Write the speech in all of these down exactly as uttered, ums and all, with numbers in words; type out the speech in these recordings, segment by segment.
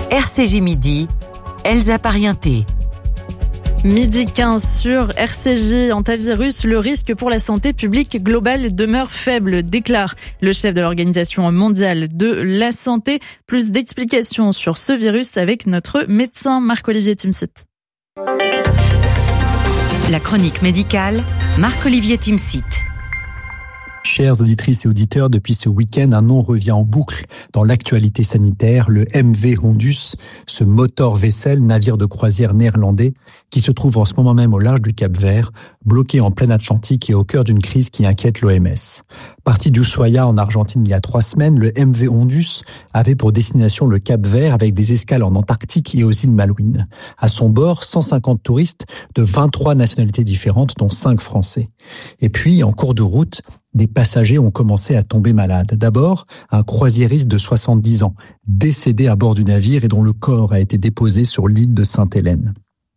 R C J Midi, Elsa Parienté. Midi quinze sur R C J, hantavirus, le risque pour la santé publique globale demeure faible, déclare le chef de l'Organisation mondiale de la santé. Plus d'explications sur ce virus avec notre médecin Marc-Olivier Timsit. La chronique médicale, Marc-Olivier Timsit. Chères auditrices et auditeurs, depuis ce week-end, un nom revient en boucle dans l'actualité sanitaire, le M V Hondus, ce motor vaisselle, navire de croisière néerlandais, qui se trouve en ce moment même au large du Cap-Vert, bloqué en plein Atlantique et au cœur d'une crise qui inquiète l'O M S. Parti d'Ushuaia en Argentine il y a trois semaines, le M V Hondus avait pour destination le Cap-Vert avec des escales en Antarctique et aux îles Malouines. À son bord, cent cinquante touristes de vingt-trois nationalités différentes, dont cinq Français. Et puis, en cours de route, des passagers ont commencé à tomber malades. D'abord, un croisiériste de soixante-dix ans, décédé à bord du navire et dont le corps a été déposé sur l'île de Sainte-Hélène.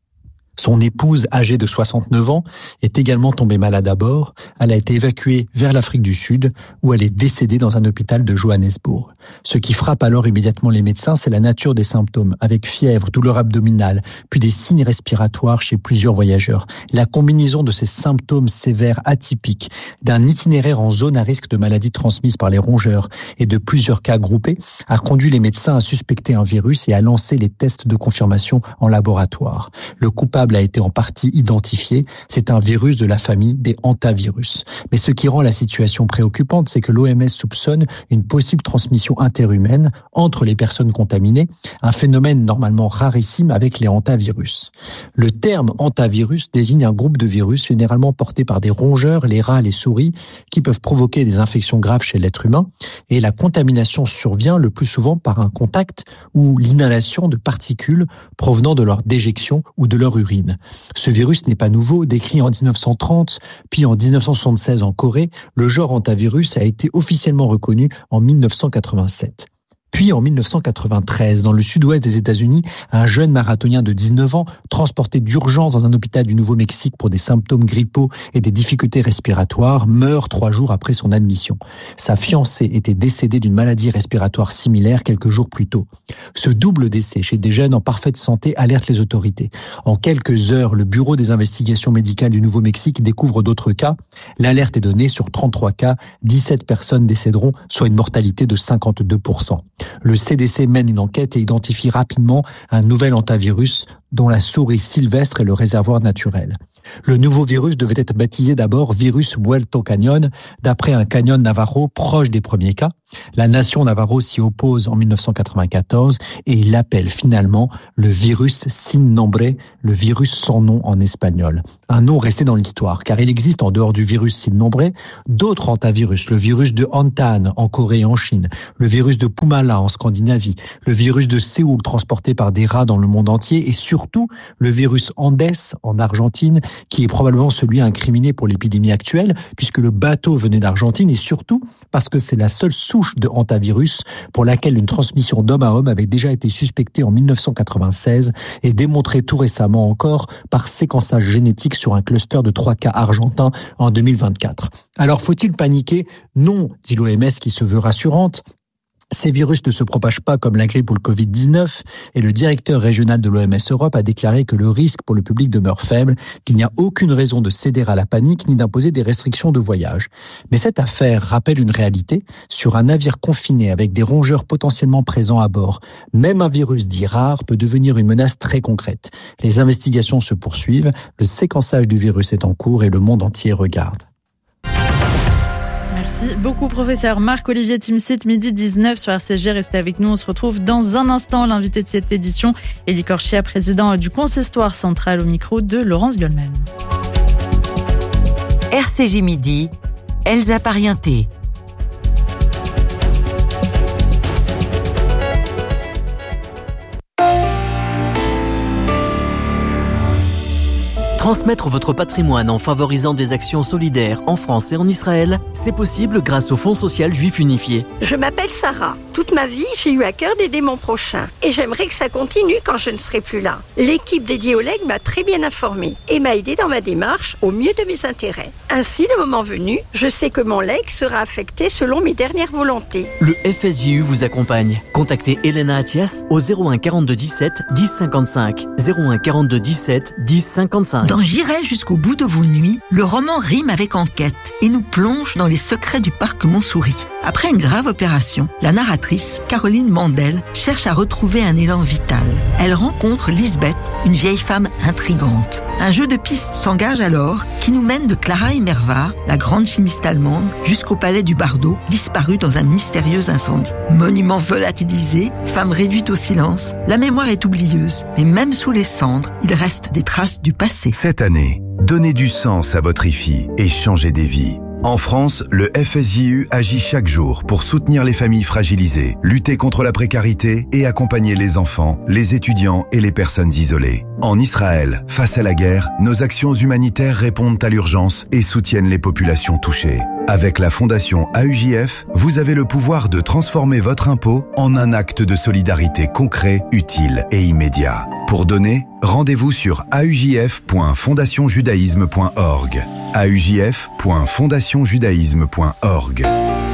Son épouse, âgée de soixante-neuf ans, est également tombée malade à bord. Elle a été évacuée vers l'Afrique du Sud, où elle est décédée dans un hôpital de Johannesburg. Ce qui frappe alors immédiatement les médecins, c'est la nature des symptômes, avec fièvre, douleur abdominale, puis des signes respiratoires chez plusieurs voyageurs. La combinaison de ces symptômes sévères atypiques, d'un itinéraire en zone à risque de maladies transmises par les rongeurs et de plusieurs cas groupés, a conduit les médecins à suspecter un virus et à lancer les tests de confirmation en laboratoire. Le coupable a été en partie identifié. C'est un virus de la famille des hantavirus. Mais ce qui rend la situation préoccupante, c'est que l'O M S soupçonne une possible transmission interhumaine entre les personnes contaminées, un phénomène normalement rarissime avec les hantavirus. Le terme hantavirus désigne un groupe de virus généralement portés par des rongeurs, les rats, les souris, qui peuvent provoquer des infections graves chez l'être humain. Et la contamination survient le plus souvent par un contact ou l'inhalation de particules provenant de leur déjection ou de leur urine. Ce virus n'est pas nouveau. Décrit en dix-neuf cent trente, puis en dix-neuf cent soixante-seize en Corée, le genre hantavirus a été officiellement reconnu en mille neuf cent quatre-vingt-sept. Puis en mille neuf cent quatre-vingt-treize, dans le sud-ouest des États-Unis, un jeune marathonien de dix-neuf ans, transporté d'urgence dans un hôpital du Nouveau-Mexique pour des symptômes grippaux et des difficultés respiratoires, meurt trois jours après son admission. Sa fiancée était décédée d'une maladie respiratoire similaire quelques jours plus tôt. Ce double décès chez des jeunes en parfaite santé alerte les autorités. En quelques heures, le Bureau des investigations médicales du Nouveau-Mexique découvre d'autres cas. L'alerte est donnée sur trente-trois cas, dix-sept personnes décéderont, soit une mortalité de cinquante-deux pour cent. Le C D C mène une enquête et identifie rapidement un nouvel hantavirus dont la souris sylvestre est le réservoir naturel. Le nouveau virus devait être baptisé d'abord virus Huerto Canyon, d'après un canyon Navarro proche des premiers cas. La nation Navarro s'y oppose en mille neuf cent quatre-vingt-quatorze et il l'appelle finalement le virus sin nombre, le virus sans nom en espagnol. Un nom resté dans l'histoire, car il existe en dehors du virus sin nombre d'autres hantavirus, le virus de Hantan en Corée et en Chine, le virus de Pumala en Scandinavie, le virus de Séoul transporté par des rats dans le monde entier et surtout le virus Andes en Argentine, qui est probablement celui incriminé pour l'épidémie actuelle, puisque le bateau venait d'Argentine et surtout parce que c'est la seule souche de hantavirus pour laquelle une transmission d'homme à homme avait déjà été suspectée en mille neuf cent quatre-vingt-seize et démontrée tout récemment encore par séquençage génétique sur un cluster de trois cas argentins en deux mille vingt-quatre. Alors faut-il paniquer ? Non, dit l'O M S qui se veut rassurante. Ces virus ne se propagent pas comme la grippe ou le covid dix-neuf et le directeur régional de l'O M S Europe a déclaré que le risque pour le public demeure faible, qu'il n'y a aucune raison de céder à la panique ni d'imposer des restrictions de voyage. Mais cette affaire rappelle une réalité. Sur un navire confiné avec des rongeurs potentiellement présents à bord, même un virus dit rare peut devenir une menace très concrète. Les investigations se poursuivent, le séquençage du virus est en cours et le monde entier regarde. Merci beaucoup, professeur Marc-Olivier Timsit, midi dix-neuf sur R C J. Restez avec nous, on se retrouve dans un instant. L'invité de cette édition, Elie Corchia, président du consistoire central, au micro de Laurence Goldman. R C J Midi, Elsa Parienté. Transmettre votre patrimoine en favorisant des actions solidaires en France et en Israël, c'est possible grâce au Fonds social juif unifié. Je m'appelle Sarah. Toute ma vie, j'ai eu à cœur d'aider mon prochain. Et j'aimerais que ça continue quand je ne serai plus là. L'équipe dédiée au legs m'a très bien informée et m'a aidé dans ma démarche au mieux de mes intérêts. Ainsi, le moment venu, je sais que mon legs sera affecté selon mes dernières volontés. Le F S J U vous accompagne. Contactez Elena Atias au zéro un quarante-deux dix-sept dix cinquante-cinq. zéro un quarante-deux dix-sept dix cinquante-cinq. Dans J'irai jusqu'au bout de vos nuits, le roman rime avec enquête et nous plonge dans les secrets du parc Montsouris. Après une grave opération, la narratrice, Caroline Mandel, cherche à retrouver un élan vital. Elle rencontre Lisbeth, une vieille femme intrigante. Un jeu de pistes s'engage alors qui nous mène de Clara Immerwahr, la grande chimiste allemande, jusqu'au palais du Bardo, disparu dans un mystérieux incendie. Monument volatilisé, femme réduite au silence, la mémoire est oublieuse, mais même sous les cendres, il reste des traces du passé. Cette année, donnez du sens à votre I F I et changez des vies. En France, le F S J U agit chaque jour pour soutenir les familles fragilisées, lutter contre la précarité et accompagner les enfants, les étudiants et les personnes isolées. En Israël, face à la guerre, nos actions humanitaires répondent à l'urgence et soutiennent les populations touchées. Avec la Fondation A U J F, vous avez le pouvoir de transformer votre impôt en un acte de solidarité concret, utile et immédiat. Pour donner, rendez-vous sur a u j f point fondation judaïsme point org. a u j f point fondation judaïsme point org.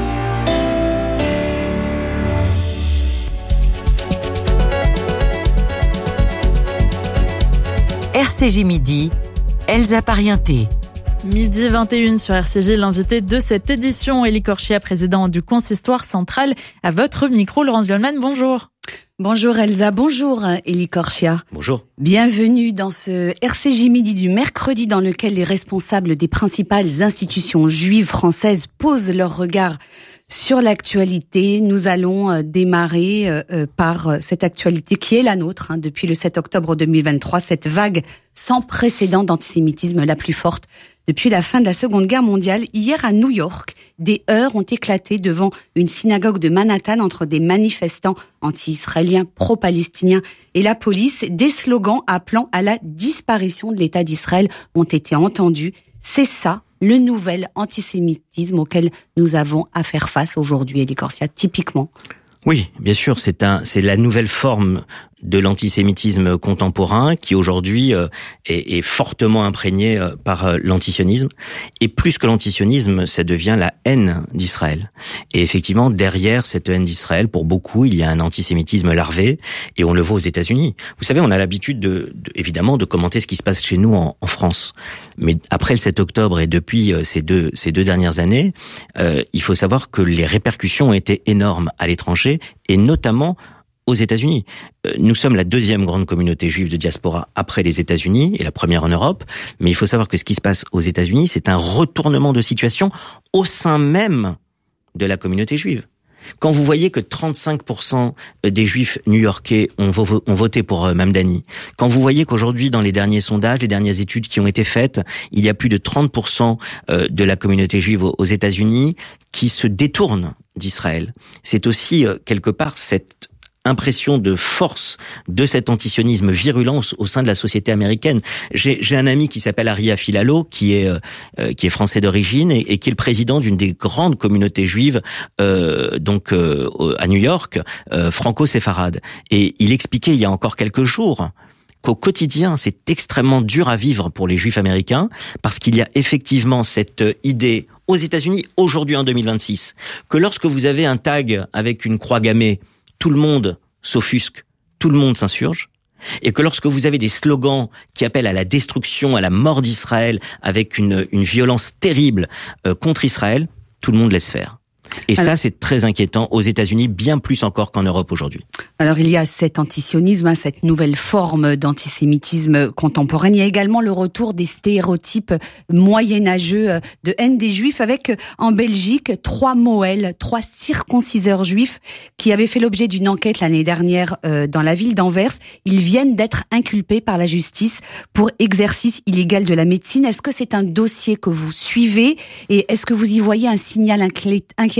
R C J Midi, Elsa Parienté. Midi vingt et une sur R C J, l'invité de cette édition, Élie Korchia, président du Consistoire central. À votre micro, Laurence Goldman, bonjour. Bonjour Elsa, bonjour Élie Korchia. Bonjour. Bienvenue dans ce R C J Midi du mercredi dans lequel les responsables des principales institutions juives françaises posent leur regard sur l'actualité. Nous allons démarrer euh, par cette actualité qui est la nôtre hein, depuis le sept octobre deux mille vingt-trois, cette vague sans précédent d'antisémitisme la plus forte depuis la fin de la Seconde Guerre mondiale. Hier à New York, des heurts ont éclaté devant une synagogue de Manhattan entre des manifestants anti-israéliens, pro-palestiniens et la police. Des slogans appelant à la disparition de l'État d'Israël ont été entendus. C'est ça le nouvel antisémitisme auquel nous avons à faire face aujourd'hui, Élie Korchia, typiquement. Oui, bien sûr, c'est un, c'est la nouvelle forme de l'antisémitisme contemporain qui aujourd'hui euh, est, est fortement imprégné euh, par euh, l'antisionisme. Et plus que l'antisionisme, ça devient la haine d'Israël. Et effectivement, derrière cette haine d'Israël, pour beaucoup, il y a un antisémitisme larvé, et on le voit aux États-Unis. Vous savez, on a l'habitude de, de évidemment de commenter ce qui se passe chez nous en, en France. Mais après le sept octobre et depuis euh, ces deux ces deux dernières années, euh, il faut savoir que les répercussions ont été énormes à l'étranger et notamment aux États-Unis. Nous sommes la deuxième grande communauté juive de diaspora après les États-Unis et la première en Europe. Mais il faut savoir que ce qui se passe aux États-Unis, c'est un retournement de situation au sein même de la communauté juive. Quand vous voyez que trente-cinq pour cent des juifs new-yorkais ont, vo- ont voté pour euh, Mamdani, quand vous voyez qu'aujourd'hui, dans les derniers sondages, les dernières études qui ont été faites, il y a plus de trente pour cent euh, de la communauté juive aux, aux États-Unis qui se détourne d'Israël. C'est aussi, euh, quelque part, cette impression de force de cet antisionisme virulent au sein de la société américaine. J'ai, j'ai un ami qui s'appelle Ari Afilalo, qui est euh, qui est français d'origine et, et qui est le président d'une des grandes communautés juives euh, donc euh, à New York, euh, franco-séfarade. Et il expliquait il y a encore quelques jours qu'au quotidien, c'est extrêmement dur à vivre pour les juifs américains parce qu'il y a effectivement cette idée aux États-Unis aujourd'hui en deux mille vingt-six que lorsque vous avez un tag avec une croix gammée, tout le monde s'offusque, tout le monde s'insurge, et que lorsque vous avez des slogans qui appellent à la destruction, à la mort d'Israël, avec une, une violence terrible euh, contre Israël, tout le monde laisse faire. Et alors, ça, c'est très inquiétant aux États-Unis, bien plus encore qu'en Europe aujourd'hui. Alors, il y a cet antisionisme, hein, cette nouvelle forme d'antisémitisme contemporain. Il y a également le retour des stéréotypes moyenâgeux de haine des Juifs, avec en Belgique trois Moël, trois circonciseurs juifs qui avaient fait l'objet d'une enquête l'année dernière euh, dans la ville d'Anvers. Ils viennent d'être inculpés par la justice pour exercice illégal de la médecine. Est-ce que c'est un dossier que vous suivez et est-ce que vous y voyez un signal inquiétant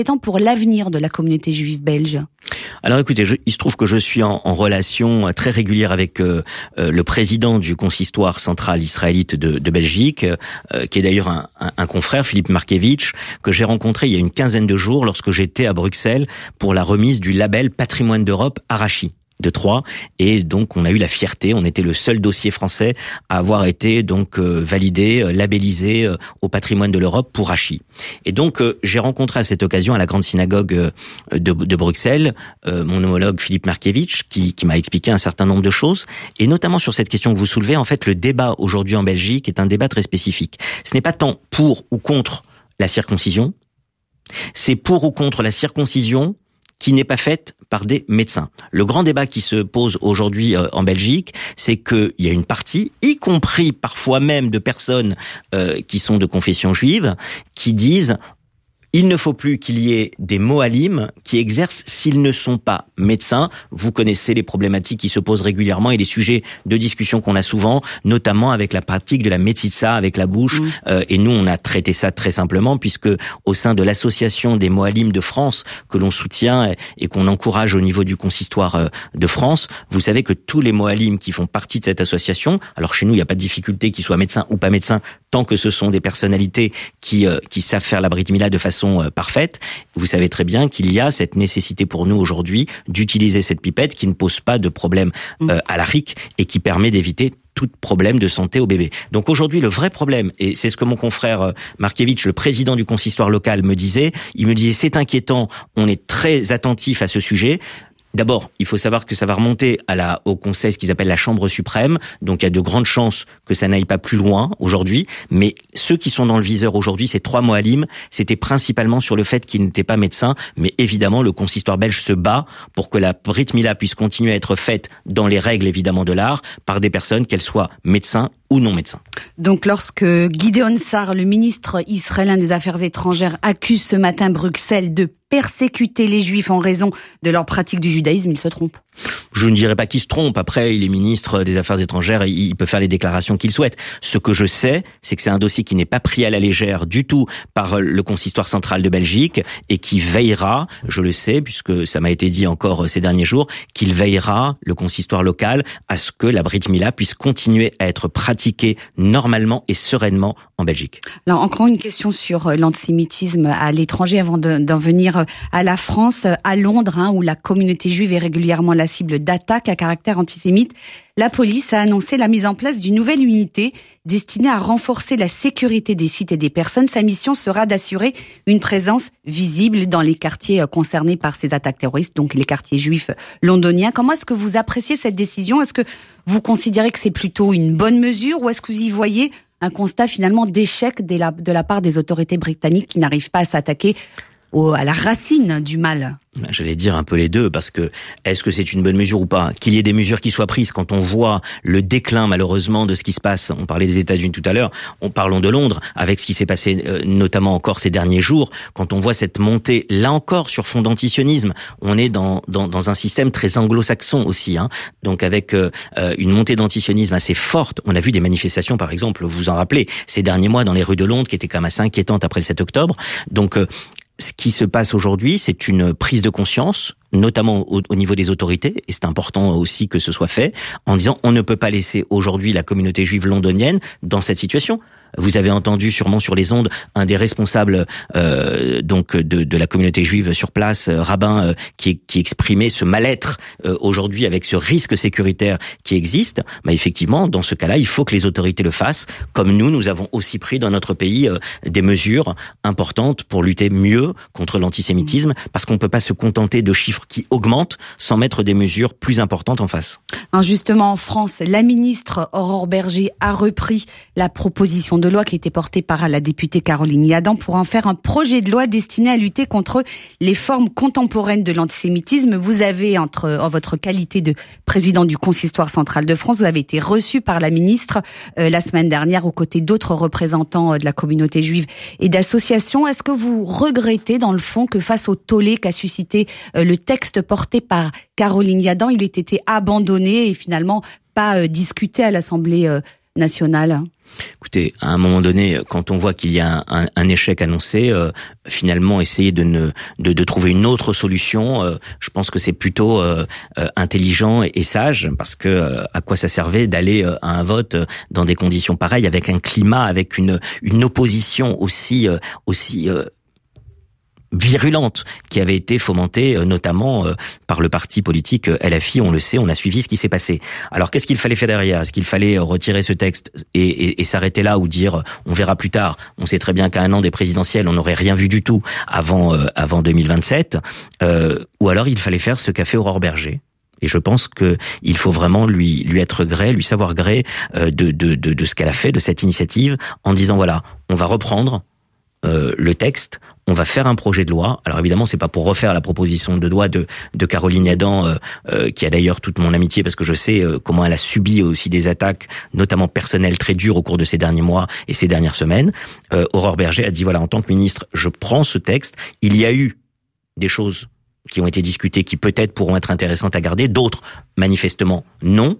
inquiétant pour l'avenir de la communauté juive belge? Alors écoutez, je, il se trouve que je suis en, en relation très régulière avec euh, euh, le président du consistoire central israélite de, de Belgique, euh, qui est d'ailleurs un, un, un confrère, Philippe Markevitch, que j'ai rencontré il y a une quinzaine de jours lorsque j'étais à Bruxelles pour la remise du label Patrimoine d'Europe Arachi de Troyes, et donc on a eu la fierté, on était le seul dossier français à avoir été donc euh, validé, euh, labellisé euh, au patrimoine de l'Europe pour Rachi. Et donc euh, j'ai rencontré à cette occasion à la grande synagogue euh, de, de Bruxelles euh, mon homologue Philippe Markevitch qui, qui m'a expliqué un certain nombre de choses, et notamment sur cette question que vous soulevez. En fait, le débat aujourd'hui en Belgique est un débat très spécifique. Ce n'est pas tant pour ou contre la circoncision, c'est pour ou contre la circoncision qui n'est pas faite par des médecins. Le grand débat qui se pose aujourd'hui euh, en Belgique, c'est qu'il y a une partie, y compris parfois même de personnes euh, qui sont de confession juive, qui disent il ne faut plus qu'il y ait des moalim qui exercent s'ils ne sont pas médecins. Vous connaissez les problématiques qui se posent régulièrement et les sujets de discussion qu'on a souvent, notamment avec la pratique de la métitsa avec la bouche. Mmh. Euh, et nous, on a traité ça très simplement, puisque au sein de l'association des moalim de France, que l'on soutient et qu'on encourage au niveau du consistoire de France, vous savez que tous les moalim qui font partie de cette association, alors chez nous, il n'y a pas de difficulté qu'ils soient médecins ou pas médecins, tant que ce sont des personnalités qui, euh, qui savent faire la brit mila de façon parfaite. Vous savez très bien qu'il y a cette nécessité pour nous aujourd'hui d'utiliser cette pipette qui ne pose pas de problème euh, à la R I C et qui permet d'éviter tout problème de santé au bébé. Donc aujourd'hui, le vrai problème, et c'est ce que mon confrère euh, Markevitch, le président du consistoire local, me disait, il me disait c'est inquiétant, on est très attentif à ce sujet. D'abord, il faut savoir que ça va remonter à la, au conseil, ce qu'ils appellent la Chambre suprême. Donc, il y a de grandes chances que ça n'aille pas plus loin aujourd'hui. Mais ceux qui sont dans le viseur aujourd'hui, ces trois moalim, c'était principalement sur le fait qu'ils n'étaient pas médecins. Mais évidemment, le consistoire belge se bat pour que la brit mila puisse continuer à être faite dans les règles, évidemment, de l'art, par des personnes, qu'elles soient médecins ou non médecins. Donc, lorsque Gideon Sa'ar, le ministre israélien des Affaires étrangères, accuse ce matin Bruxelles de persécuter les Juifs en raison de leur pratique du judaïsme, il se trompe. Je ne dirais pas qu'il se trompe. Après, il est ministre des Affaires étrangères et il peut faire les déclarations qu'il souhaite. Ce que je sais, c'est que c'est un dossier qui n'est pas pris à la légère du tout par le consistoire central de Belgique et qui veillera, je le sais, puisque ça m'a été dit encore ces derniers jours, qu'il veillera, le consistoire local, à ce que la brit mila puisse continuer à être pratiquée normalement et sereinement en Belgique. Alors, encore une question sur l'antisémitisme à l'étranger avant de, d'en venir à la France, à Londres, hein, où la communauté juive est régulièrement la cible d'attaques à caractère antisémite. La police a annoncé la mise en place d'une nouvelle unité destinée à renforcer la sécurité des sites et des personnes. Sa mission sera d'assurer une présence visible dans les quartiers concernés par ces attaques terroristes, donc les quartiers juifs londoniens. Comment est-ce que vous appréciez cette décision? Est-ce que vous considérez que c'est plutôt une bonne mesure ou est-ce que vous y voyez un constat finalement d'échec de la, de la part des autorités britanniques qui n'arrivent pas à s'attaquer au, à la racine du mal? J'allais dire un peu les deux, parce que est-ce que c'est une bonne mesure ou pas? Qu'il y ait des mesures qui soient prises quand on voit le déclin malheureusement de ce qui se passe. On parlait des États-Unis tout à l'heure, on parlons de Londres, avec ce qui s'est passé euh, notamment encore ces derniers jours. Quand on voit cette montée, là encore sur fond d'antisionisme, on est dans, dans, dans un système très anglo-saxon aussi, hein. Donc avec euh, une montée d'antisionisme assez forte. On a vu des manifestations, par exemple, vous vous en rappelez, ces derniers mois dans les rues de Londres, qui étaient quand même assez inquiétantes après le sept octobre. Donc euh, ce qui se passe aujourd'hui, c'est une prise de conscience, notamment au, au niveau des autorités, et c'est important aussi que ce soit fait, en disant on ne peut pas laisser aujourd'hui la communauté juive londonienne dans cette situation. Vous avez entendu sûrement sur les ondes un des responsables euh, donc de, de la communauté juive sur place, euh, rabbin, euh, qui, qui exprimait ce mal-être euh, aujourd'hui avec ce risque sécuritaire qui existe. Mais effectivement, dans ce cas-là, il faut que les autorités le fassent. Comme nous, nous avons aussi pris dans notre pays euh, des mesures importantes pour lutter mieux contre l'antisémitisme, parce qu'on ne peut pas se contenter de chiffres qui augmentent sans mettre des mesures plus importantes en face. Justement, en France, la ministre Aurore Bergé a repris la proposition de loi qui était portée par la députée Caroline Yadan pour en faire un projet de loi destiné à lutter contre les formes contemporaines de l'antisémitisme. Vous avez, entre, en votre qualité de président du consistoire central de France, vous avez été reçu par la ministre euh, la semaine dernière aux côtés d'autres représentants de la communauté juive et d'associations. Est-ce que vous regrettez dans le fond que face au tollé qu'a suscité euh, le texte porté par Caroline Yadan, il ait été abandonné et finalement pas euh, discuté à l'Assemblée euh, nationale? Écoutez, à un moment donné, quand on voit qu'il y a un, un, un échec annoncé, euh, finalement essayer de, ne, de, de trouver une autre solution, euh, je pense que c'est plutôt euh, euh, intelligent et, et sage, parce que euh, à quoi ça servait d'aller euh, à un vote euh, dans des conditions pareilles, avec un climat, avec une, une opposition aussi, euh, aussi euh, virulente qui avait été fomentée euh, notamment euh, par le parti politique euh, L F I, on le sait, on a suivi ce qui s'est passé. Alors qu'est-ce qu'il fallait faire derrière ? Est-ce qu'il fallait euh, retirer ce texte et, et, et s'arrêter là ou dire euh, on verra plus tard ? On sait très bien qu'à un an des présidentielles, on n'aurait rien vu du tout avant euh, avant deux mille vingt-sept. Euh, ou alors il fallait faire ce qu'a fait Aurore Bergé. Et je pense que il faut vraiment lui lui être gré, lui savoir gré euh, de, de de de ce qu'elle a fait, de cette initiative, en disant voilà, on va reprendre Euh, le texte, on va faire un projet de loi. Alors évidemment, c'est pas pour refaire la proposition de loi de, de Caroline Yadan, euh, euh, qui a d'ailleurs toute mon amitié parce que je sais euh, comment elle a subi aussi des attaques, notamment personnelles, très dures au cours de ces derniers mois et ces dernières semaines. Euh, Aurore Bergé a dit voilà, en tant que ministre, je prends ce texte. Il y a eu des choses qui ont été discutées qui peut-être pourront être intéressantes à garder, d'autres manifestement non.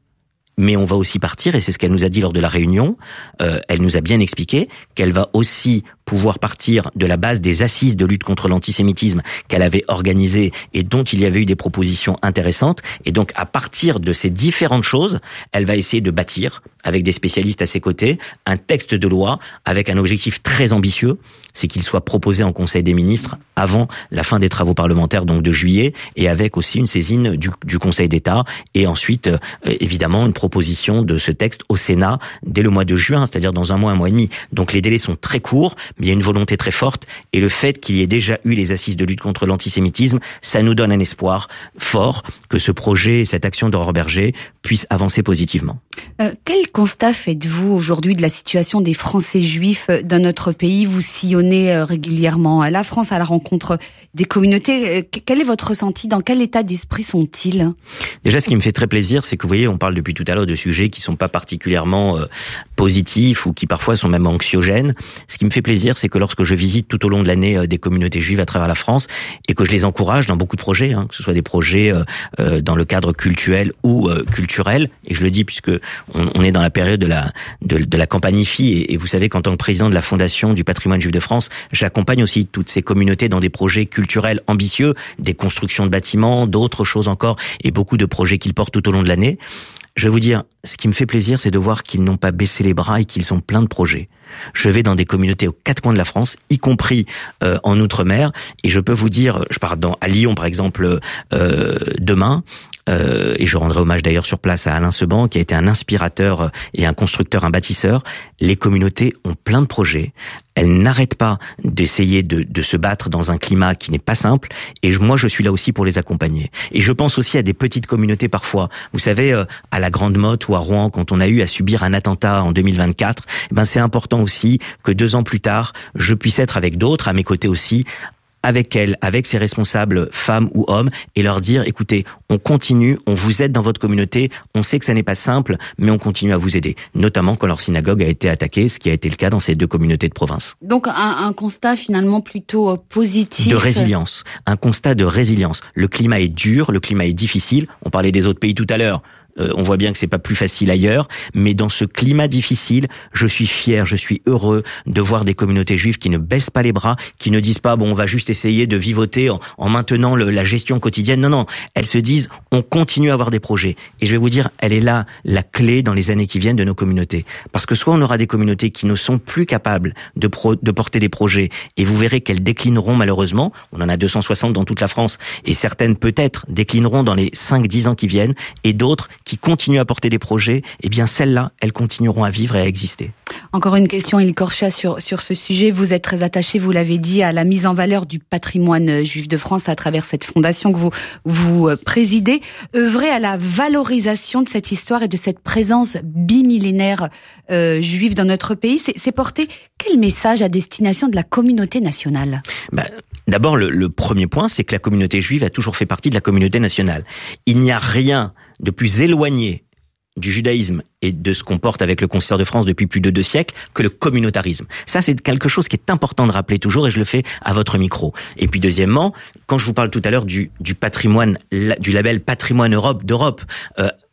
Mais on va aussi partir, et c'est ce qu'elle nous a dit lors de la réunion, euh, elle nous a bien expliqué qu'elle va aussi pouvoir partir de la base des assises de lutte contre l'antisémitisme qu'elle avait organisées et dont il y avait eu des propositions intéressantes. Et donc, à partir de ces différentes choses, elle va essayer de bâtir, avec des spécialistes à ses côtés, un texte de loi avec un objectif très ambitieux, c'est qu'il soit proposé en Conseil des ministres avant la fin des travaux parlementaires, donc de juillet, et avec aussi une saisine du, du Conseil d'État, et ensuite, euh, évidemment, une proposition de ce texte au Sénat dès le mois de juin, c'est-à-dire dans un mois, un mois et demi. Donc les délais sont très courts, mais il y a une volonté très forte, et le fait qu'il y ait déjà eu les assises de lutte contre l'antisémitisme, ça nous donne un espoir fort que ce projet, cette action d'Aurore Bergé puisse avancer positivement. Euh, quel constat faites-vous aujourd'hui de la situation des Français juifs dans notre pays ? Vous sillonnez régulièrement la France à la rencontre des communautés. Quel est votre ressenti ? Dans quel état d'esprit sont-ils ? Déjà, ce qui me fait très plaisir, c'est que vous voyez, on parle depuis tout à l'heure de sujets qui sont pas particulièrement euh, positifs ou qui parfois sont même anxiogènes. Ce qui me fait plaisir, c'est que lorsque je visite tout au long de l'année euh, des communautés juives à travers la France et que je les encourage dans beaucoup de projets, hein, que ce soit des projets euh, euh, dans le cadre cultuel ou euh, culturel, et je le dis puisque on, on est dans la période de la de, de la campagne I F I, et, et vous savez qu'en tant que président de la Fondation du patrimoine juif de France, j'accompagne aussi toutes ces communautés dans des projets culturels ambitieux, des constructions de bâtiments, d'autres choses encore, et beaucoup de projets qu'ils portent tout au long de l'année. Je vais vous dire, ce qui me fait plaisir, c'est de voir qu'ils n'ont pas baissé les bras et qu'ils ont plein de projets. Je vais dans des communautés aux quatre coins de la France, y compris euh, en Outre-mer, et je peux vous dire, je pars dans, à Lyon par exemple euh, demain, euh, et je rendrai hommage d'ailleurs sur place à Alain Seban, qui a été un inspirateur et un constructeur, un bâtisseur. Les communautés ont plein de projets. Elles n'arrêtent pas d'essayer de, de se battre dans un climat qui n'est pas simple, et je, moi je suis là aussi pour les accompagner. Et je pense aussi à des petites communautés parfois. Vous savez, euh, à la Grande Motte ou à Rouen, quand on a eu à subir un attentat en deux mille vingt-quatre, eh ben c'est important aussi que deux ans plus tard, je puisse être avec d'autres, à mes côtés aussi, avec elle, avec ses responsables, femmes ou hommes, et leur dire, écoutez, on continue, on vous aide dans votre communauté, on sait que ça n'est pas simple, mais on continue à vous aider, notamment quand leur synagogue a été attaquée, ce qui a été le cas dans ces deux communautés de province. Donc un, un constat finalement plutôt positif. De résilience, un constat de résilience. Le climat est dur, le climat est difficile, on parlait des autres pays tout à l'heure. Euh, on voit bien que c'est pas plus facile ailleurs, mais dans ce climat difficile, je suis fier, je suis heureux de voir des communautés juives qui ne baissent pas les bras, qui ne disent pas bon, on va juste essayer de vivoter en, en maintenant le, la gestion quotidienne. Non, non, elles se disent on continue à avoir des projets. Et je vais vous dire, elle est là la clé dans les années qui viennent de nos communautés, parce que soit on aura des communautés qui ne sont plus capables de, pro, de porter des projets, et vous verrez qu'elles déclineront malheureusement. On en a deux cent soixante dans toute la France, et certaines peut-être déclineront dans les cinq dix ans qui viennent, et d'autres qui continuent à porter des projets, eh bien celles-là, elles continueront à vivre et à exister. Encore une question, Élie Korcha, sur, sur ce sujet. Vous êtes très attaché, vous l'avez dit, à la mise en valeur du patrimoine juif de France à travers cette fondation que vous, vous présidez. Œuvrez à la valorisation de cette histoire et de cette présence bimillénaire euh, juive dans notre pays. C'est, c'est porter quel message à destination de la communauté nationale ? bah, D'abord, le, le premier point, c'est que la communauté juive a toujours fait partie de la communauté nationale. Il n'y a rien de plus éloigné du judaïsme et de ce qu'on porte avec le Consistoire de France depuis plus de deux siècles que le communautarisme. Ça, c'est quelque chose qui est important de rappeler toujours, et je le fais à votre micro. Et puis deuxièmement, quand je vous parle tout à l'heure du, du patrimoine, du label Patrimoine Europe d'Europe, euh,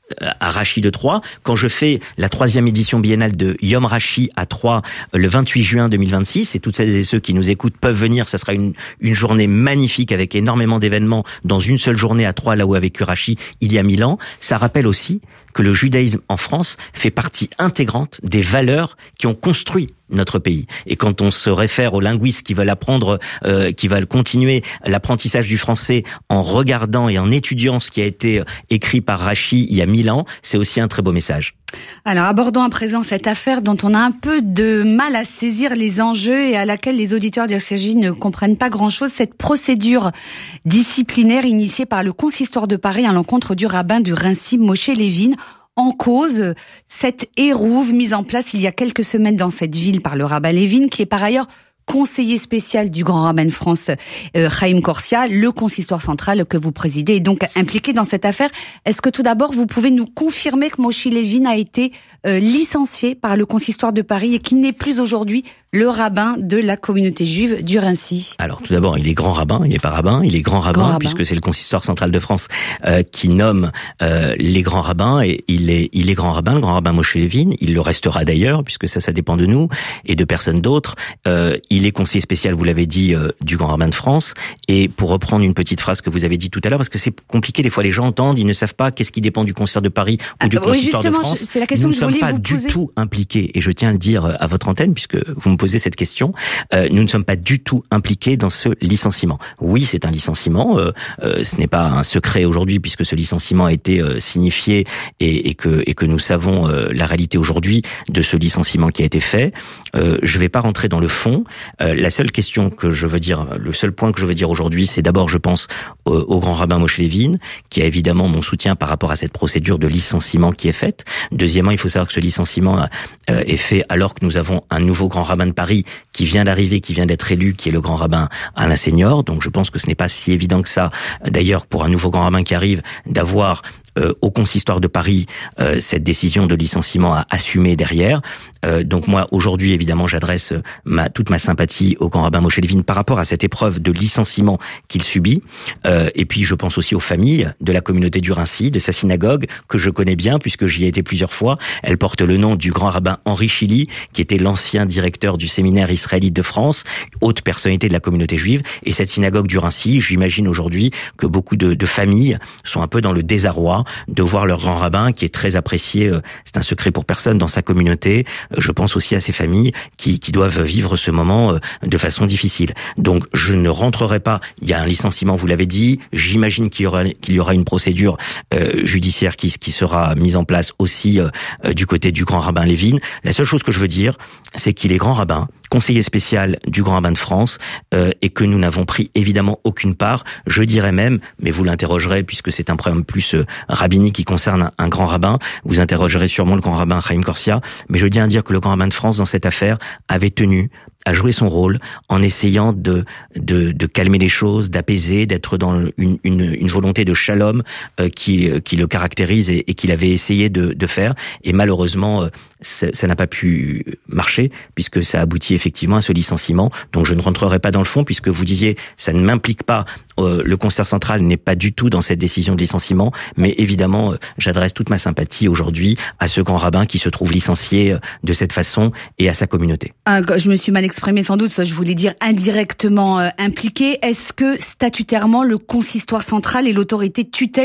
à Rachi de Troyes. Quand je fais la troisième édition biennale de Yom Rachi à Troyes le vingt-huit juin deux mille vingt-six, et toutes celles et ceux qui nous écoutent peuvent venir, ça sera une, une journée magnifique avec énormément d'événements dans une seule journée à Troyes, là où a vécu Rachi il y a mille ans. Ça rappelle aussi que le judaïsme en France fait partie intégrante des valeurs qui ont construit notre pays. Et quand on se réfère aux linguistes qui veulent apprendre, euh, qui veulent continuer l'apprentissage du français en regardant et en étudiant ce qui a été écrit par Rachi il y a mille ans, c'est aussi un très beau message. Alors, abordons à présent cette affaire dont on a un peu de mal à saisir les enjeux et à laquelle les auditeurs d'R C J ne comprennent pas grand-chose. Cette procédure disciplinaire initiée par le consistoire de Paris à l'encontre du rabbin du Raincy, Moshe Levin, en cause cette érouve mise en place il y a quelques semaines dans cette ville par le rabbin Levin, qui est par ailleurs conseiller spécial du grand rabbin de France, euh, Chaim Corsia. Le consistoire central que vous présidez est donc impliqué dans cette affaire. Est-ce que tout d'abord, vous pouvez nous confirmer que Moshe Levin a été euh, licencié par le consistoire de Paris et qu'il n'est plus aujourd'hui le rabbin de la communauté juive du Raincy? Alors tout d'abord, il est grand rabbin, il n'est pas rabbin, il est grand rabbin, grand rabbin. Puisque c'est le consistoire central de France euh, qui nomme euh, les grands rabbins, et il est il est grand rabbin, le grand rabbin Moshe Levin. Il le restera d'ailleurs, puisque ça, ça dépend de nous et de personne d'autre. Euh, il est conseiller spécial, vous l'avez dit, euh, du grand rabbin de France. Et pour reprendre une petite phrase que vous avez dit tout à l'heure, parce que c'est compliqué, des fois les gens entendent, ils ne savent pas qu'est-ce qui dépend du consistoire de Paris ou ah, du oui, consistoire de France. C'est la question nous que ne je sommes pas vous du poser. tout impliqués, et je tiens à le dire à votre antenne, puisque vous me posez cette question. Euh, nous ne sommes pas du tout impliqués dans ce licenciement. Oui, c'est un licenciement. Euh, euh, ce n'est pas un secret aujourd'hui, puisque ce licenciement a été euh, signifié et, et que et que nous savons euh, la réalité aujourd'hui de ce licenciement qui a été fait. Euh, je ne vais pas rentrer dans le fond. Euh, la seule question que je veux dire, le seul point que je veux dire aujourd'hui, c'est d'abord, je pense, au, au grand rabbin Moshe Levin, qui a évidemment mon soutien par rapport à cette procédure de licenciement qui est faite. Deuxièmement, il faut savoir que ce licenciement euh, est fait alors que nous avons un nouveau grand rabbin de Paris qui vient d'arriver, qui vient d'être élu, qui est le grand rabbin Alain Senior. Donc je pense que ce n'est pas si évident que ça, d'ailleurs, pour un nouveau grand rabbin qui arrive, d'avoir Euh, au consistoire de Paris euh, cette décision de licenciement à assumer derrière. Euh, donc moi, aujourd'hui, évidemment, j'adresse ma, toute ma sympathie au grand rabbin Moshe Levin par rapport à cette épreuve de licenciement qu'il subit. Euh, et puis, je pense aussi aux familles de la communauté du Raincy, de sa synagogue, que je connais bien, puisque j'y ai été plusieurs fois. Elle porte le nom du grand rabbin Henri Chili, qui était l'ancien directeur du séminaire israélite de France, haute personnalité de la communauté juive. Et cette synagogue du Raincy, j'imagine aujourd'hui que beaucoup de, de familles sont un peu dans le désarroi de voir leur grand rabbin, qui est très apprécié, c'est un secret pour personne dans sa communauté. Je pense aussi à ces familles qui, qui doivent vivre ce moment de façon difficile. Donc je ne rentrerai pas, il y a un licenciement, vous l'avez dit, j'imagine qu'il y aura, qu'il y aura une procédure euh, judiciaire qui, qui sera mise en place aussi euh, du côté du grand rabbin Levin. La seule chose que je veux dire, c'est qu'il est grand rabbin, conseiller spécial du grand rabbin de France, euh, et que nous n'avons pris évidemment aucune part. Je dirais même, mais vous l'interrogerez puisque c'est un problème plus euh, rabbinique qui concerne un, un grand rabbin, vous interrogerez sûrement le grand rabbin Chaim Corsia, mais je tiens à dire que le grand rabbin de France dans cette affaire avait tenu à jouer son rôle en essayant de de, de calmer les choses, d'apaiser, d'être dans une, une, une volonté de shalom euh, qui qui le caractérise et, et qu'il avait essayé de, de faire. Et malheureusement, euh, ça, ça n'a pas pu marcher puisque ça aboutit effectivement à ce licenciement. Donc je ne rentrerai pas dans le fond puisque vous disiez ça ne m'implique pas. Euh, le consistoire central n'est pas du tout dans cette décision de licenciement, mais évidemment, euh, j'adresse toute ma sympathie aujourd'hui à ce grand rabbin qui se trouve licencié euh, de cette façon et à sa communauté. Ah, je me suis mal exprimé sans doute, je voulais dire indirectement euh, impliqué. Est-ce que statutairement le consistoire central et l'autorité tutelle